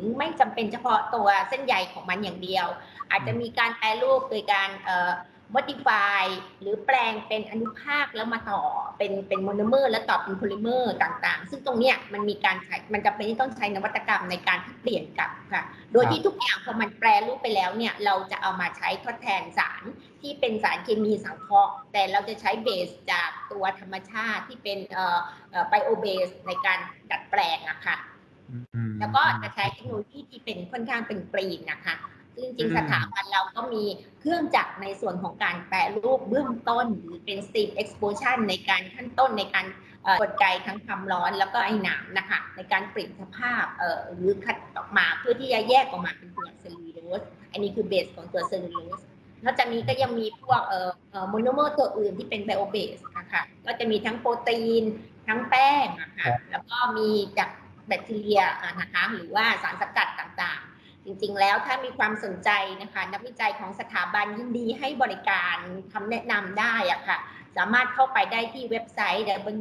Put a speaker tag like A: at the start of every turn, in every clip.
A: ไม่จำเป็นเฉพาะตัวเส้นใยของมันอย่างเดียวอาจจะมีการแปรรูปโดยการmodify หรือแปลงเป็นอนุภาคแล้วมาต่อเป็นโมโนเมอร์แล้วต่อเป็นโพลิเมอร์ต่างๆซึ่งตรงเนี้ยมันมีการใช้มันจำเป็นที่ต้องใช้นวัตกรรมในการเปลี่ยนกลับค่ะโดยที่ทุกอย่างพอมันแปรรูปไปแล้วเนี่ยเราจะเอามาใช้ทดแทนสารที่เป็นสารเคมีสังเคราะห์แต่เราจะใช้เบสจากตัวธรรมชาติที่เป็นไบโอเบสในการดัดแปลงนะคะแล้วก็จะใช้เทคโนโลยีที่เป็นค่อนข้างเป็นกรีนนะคะซึ่งจริงๆสถาบันเราก็มีเครื่องจักรในส่วนของการแปรรูปเบื้องต้นหรือเป็น steam exposure ในการขั้นต้นในการกลไกทั้งความร้อนแล้วก็ไอ้หนามนะคะในการเปลี่ยนสภาพหรือคัดออกมาเพื่อที่จะแยกออกมาเป็นตัวเซลลูโลสอันนี้คือเบสของตัวเซลลูโลสนอกจากนี้ก็ยังมีพวกโมโนเมอร์ตัวอื่นที่เป็นไบโอเบสนะคะก็จะมีทั้งโปรตีนทั้งแป้งนะคะแล้วก็มีจากแบคทีเรียนะคะหรือว่าสารสกัดต่างๆจริงๆแล้วถ้ามีความสนใจนะคะนักวิจัยของสถาบันยินดีให้บริการคำแนะนำได้อะค่ะสามารถเข้าไปได้ที่เว็บไซต์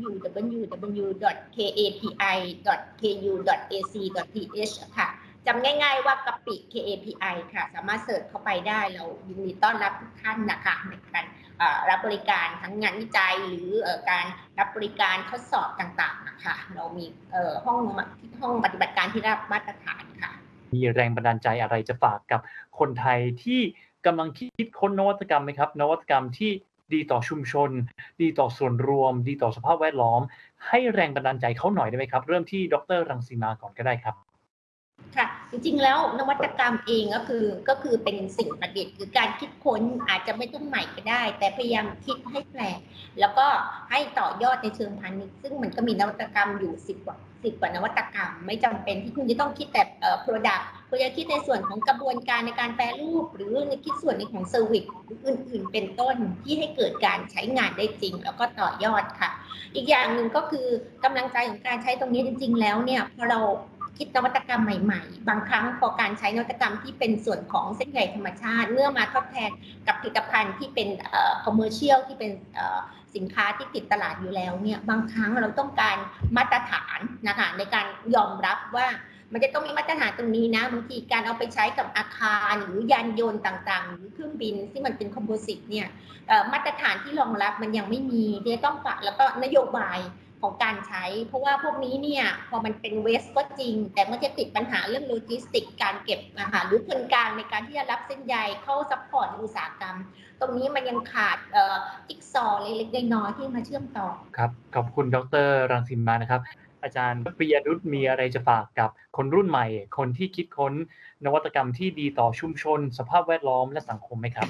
A: www.kapi.ku.ac.th ค่ะจำง่ายๆว่ากะปิ KAPI ค่ะสามารถเสิร์ชเข้าไปได้เรายินดีต้อนรับทุกท่านนะคะในการรับบริการทั้งงานวิจัยหรือการรับบริการทดสอบต่างๆนะคะเรามีห้องปฏิบัติการที่ได้รับมาตรฐานค่ะ
B: มีแรงบันดาลใจอะไรจะฝากกับคนไทยที่กำลังคิดค้นนวัตกรรมไหมครับนวัตกรรมที่ดีต่อชุมชนดีต่อส่วนรวมดีต่อสภาพแวดล้อมให้แรงบันดาลใจเขาหน่อยได้ไหมครับเริ่มที่ดร.รังสีมาก่อนก็ได้ครับ
A: ค่ะจริงๆแล้วนวัตกรรมเองก็คือเป็นสิ่งประดิษฐ์คือการคิดค้นอาจจะไม่ต้องใหม่ก็ได้แต่พยายามคิดให้แปลกแล้วก็ให้ต่อยอดในเชิงพาณิชย์ซึ่งมันก็มีนวัตกรรมอยู่10 กว่านวัตกรรมไม่จำเป็นที่คุณจะต้องคิดแต่product คุณจะคิดในส่วนของกระบวนการในการแปรรูปหรือในคิดส่วนในของเซอร์วิสอื่นๆเป็นต้นที่ให้เกิดการใช้งานได้จริงแล้วก็ต่อยอดค่ะอีกอย่างหนึ่งก็คือกำลังใจของการใช้ตรงนี้จริงๆแล้วเนี่ยพอเราคิดนวัตกรรมใหม่ๆบางครั้งพอการใช้นวัตกรรมที่เป็นส่วนของเส้นใยธรรมชาติเมื่อมาทดแทนกับผลิตภัณฑ์ที่เป็นcommercial ที่เป็นสินค้าที่ติดตลาดอยู่แล้วเนี่ยบางครั้งเราต้องการมาตรฐานนะคะในการยอมรับว่ามันจะต้องมีมาตรฐานตรงนี้นะบางทีการเอาไปใช้กับอาคารหรือยานยนต์ต่างๆหรือเครื่องบินที่มันเป็นคอมโพสิตเนี่ยมาตรฐานที่รองรับมันยังไม่มีที่จะต้องปรับแล้วก็นโยบายของการใช้เพราะว่าพวกนี้เนี่ยพอมันเป็นเวสก็จริงแต่มันจะติดปัญหาเรื่องโลจิสติกการเก็บนะคะหรือคนกลางในการที่จะรับเส้นใยเข้าซัพพอร์ตอุตสาหกรรมตรงนี้มันยังขาดจิ๊กซอว์เล็กๆน้อยๆที่มาเชื่อมต่อ
B: ครับขอบคุณดร.รังสีมานะครับอาจารย์ปิยนุชมีอะไรจะฝากกับคนรุ่นใหม่คนที่คิดค้นนวัตกรรมที่ดีต่อชุมชนสภาพแวดล้อมและสังคมไหมครับ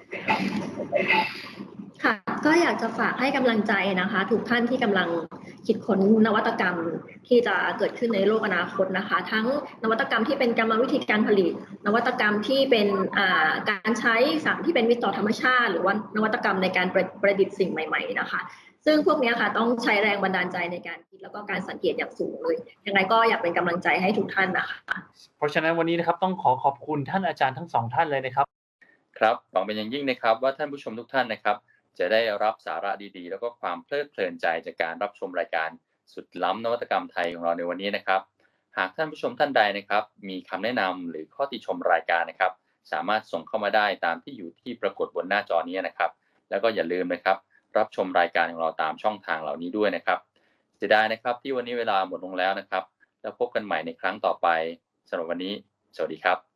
C: ค่ะก็อยากจะฝากให้กำลังใจนะคะทุกท่านที่กำลังคิดค้นนวัตกรรมที่จะเกิดขึ้นในโลกอนาคตนะคะทั้งนวัตกรรมที่เป็นกรรมวิธีการผลิตนวัตกรรมที่เป็นการใช้สารที่เป็นมิตรต่อธรรมชาติหรือว่านวัตกรรมในการประดิษฐ์สิ่งใหม่ๆนะคะซึ่งพวกนี้ค่ะต้องใช้แรงบันดาลใจในการคิดแล้วก็การสังเกตอย่างสูงเลยยังไงก็อยากเป็นกำลังใจให้ทุกท่านนะคะ
B: เพราะฉะนั้นวันนี้นะครับต้องขอบคุณท่านอาจารย์ทั้งสองท่านเลยนะครับ
D: ครับหวังเป็นอย่างยิ่งนะครับว่าท่านผู้ชมทุกท่านนะครับจะได้รับสาระดีๆแล้วก็ความเพลิดเพลินใจจากการรับชมรายการสุดล้ำนวัตกรรมไทยของเราในวันนี้นะครับหากท่านผู้ชมท่านใดนะครับมีคำแนะนำหรือข้อติชมรายการนะครับสามารถส่งเข้ามาได้ตามที่อยู่ที่ปรากฏบนหน้าจอนี้นะครับแล้วก็อย่าลืมนะครับรับชมรายการของเราตามช่องทางเหล่านี้ด้วยนะครับเสียดายนะครับที่วันนี้เวลาหมดลงแล้วนะครับแล้วพบกันใหม่ในครั้งต่อไปสำหรับวันนี้สวัสดีครับ